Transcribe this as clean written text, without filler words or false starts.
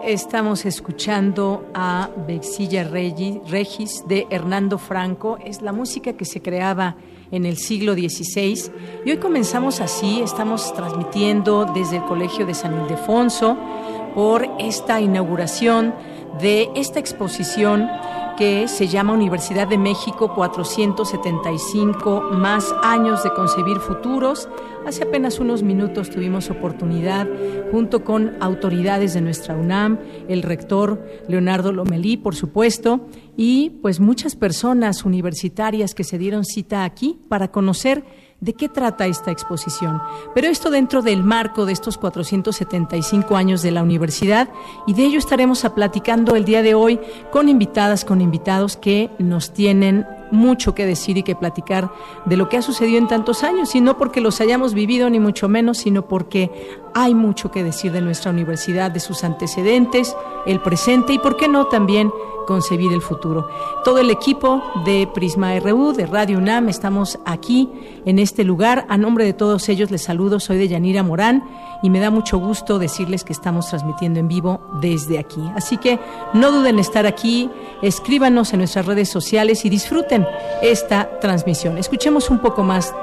Estamos escuchando a Vexilla Regis de Hernando Franco. Es la música que se creaba en el siglo XVI. Y hoy comenzamos así, estamos transmitiendo desde el Colegio de San Ildefonso por esta inauguración de esta exposición que se llama Universidad de México 475 más años de concebir futuros. Hace apenas unos minutos tuvimos oportunidad, junto con autoridades de nuestra UNAM, el rector Leonardo Lomelí, por supuesto, y pues muchas personas universitarias que se dieron cita aquí para conocer de qué trata esta exposición. Pero esto dentro del marco de estos 475 años de la universidad, y de ello estaremos platicando el día de hoy con invitadas, con invitados que nos tienen mucho que decir y que platicar de lo que ha sucedido en tantos años, y no porque los hayamos vivido ni mucho menos, sino porque hay mucho que decir de nuestra universidad, de sus antecedentes, el presente y, por qué no, también concebir el futuro. Todo el equipo de Prisma RU, de Radio UNAM, estamos aquí en este lugar. A nombre de todos ellos les saludo, soy Deyanira Morán y me da mucho gusto decirles que estamos transmitiendo en vivo desde aquí. Así que no duden en estar aquí, escríbanos en nuestras redes sociales y disfruten esta transmisión. Escuchemos un poco más